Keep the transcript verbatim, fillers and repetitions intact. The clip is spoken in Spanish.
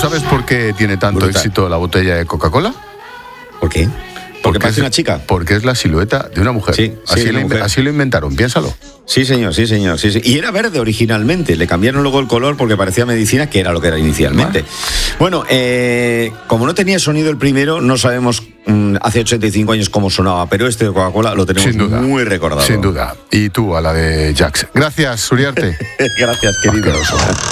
sabes por qué tiene tanto Brutal. éxito la botella de Coca-Cola? ¿Por qué? Porque parece es, una chica. Porque es la silueta de una mujer. Sí, sí, así, una lo, mujer. así lo inventaron, piénsalo. Sí, señor, sí, señor. Sí, sí. Y era verde originalmente. Le cambiaron luego el color porque parecía medicina, que era lo que era inicialmente. Vale. Bueno, eh, como no tenía sonido el primero, no sabemos mmm, hace ochenta y cinco años cómo sonaba, pero este de Coca-Cola lo tenemos sin duda, muy recordado. Sin duda. Y tú a la de Jax. Gracias, Uriarte. Gracias, querido. Asqueroso.